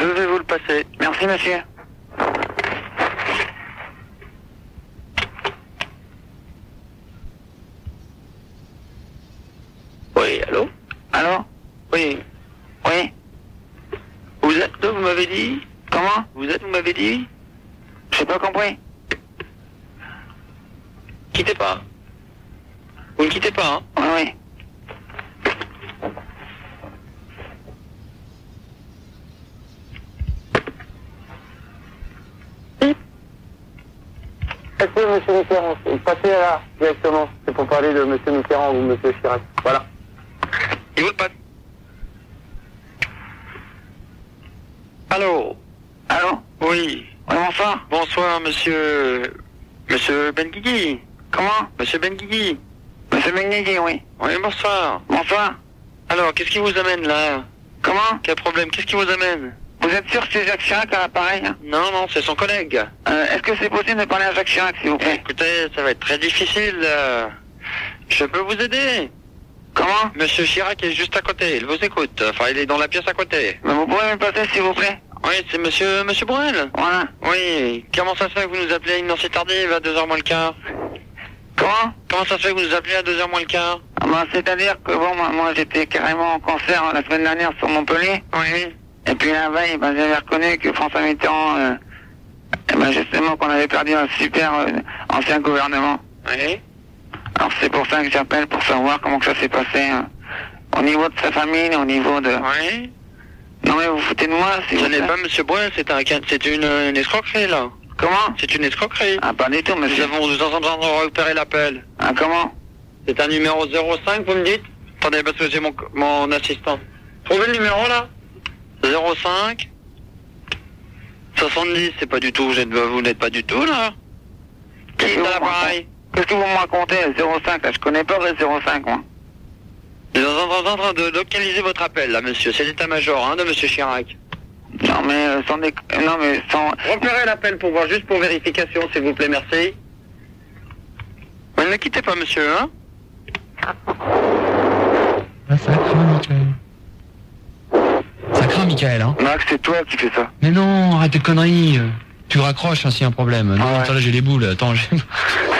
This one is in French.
Je vais vous le passer. Merci, monsieur. Oui, allô? Allô? Oui. Oui? Vous êtes là, vous m'avez dit? Comment? Vous êtes, vous m'avez dit? J'ai pas compris. Quittez pas. Vous ne quittez pas, hein? Oui, oui. Est-ce que monsieur Mitterrand, passez là, directement. C'est pour parler de monsieur Mitterrand ou monsieur Chirac. Voilà. Il vous le passe. Allô? Allô? Oui. Oui, bonsoir. Bonsoir, monsieur... Monsieur Benguigui. Comment? Monsieur Benguigui. Monsieur Benguigui, oui. Oui, bonsoir. Bonsoir. Alors, qu'est-ce qui vous amène, là? Comment? Quel problème? Qu'est-ce qui vous amène? Vous êtes sûr que c'est Jacques Chirac à l'appareil? Non, non, c'est son collègue. Est-ce que c'est possible de parler à Jacques Chirac, s'il vous plaît? Écoutez, ça va être très difficile. Je peux vous aider? Comment? Monsieur Chirac est juste à côté, il vous écoute. Enfin, il est dans la pièce à côté. Mais vous pouvez me passer, s'il vous plaît? Oui, c'est monsieur Bruel. Voilà. Oui, comment ça se fait que vous nous appelez à une heure si tardive, à 2h moins le quart? Comment? Comment ça se fait que vous nous appelez à 2h moins le quart? C'est-à-dire que bon, moi j'étais carrément en concert la semaine dernière sur Montpellier. Oui. Et puis la veille, j'avais reconnu que François Mitterrand, justement qu'on avait perdu un super ancien gouvernement. Oui. Alors c'est pour ça que j'appelle, pour savoir comment que ça s'est passé, au niveau de sa famille, au niveau de... Oui. Non mais vous foutez de moi, si Ce vous n'est plaît. pas monsieur Bruel, c'est une escroquerie, là. Comment? C'est une escroquerie. Ah, pas du tout, monsieur. Nous sommes en train de repérer l'appel. Ah, comment? C'est un numéro 05, vous me dites? Attendez, parce que j'ai mon assistant. Trouvez le numéro, là? 05 70, c'est pas du tout, vous n'êtes pas du tout, là? Qui est à l'appareil? Qu'est-ce que vous me racontez, 05, là? Je connais pas le 05, moi. Nous sommes en train de localiser votre appel, là, monsieur. C'est l'état-major, hein, de monsieur Chirac. Non, mais non, mais sans... Repérez l'appel pour voir, juste pour vérification, s'il vous plaît, merci. Mais ne quittez pas, monsieur, hein? Ah, ça craint, Michael. Ça craint, Michael, hein. Max, c'est toi qui fais ça. Mais non, arrête tes conneries. Tu raccroches, hein, s'il y a un problème. Non, Ah ouais. attends, là, j'ai les boules. Attends, j'ai...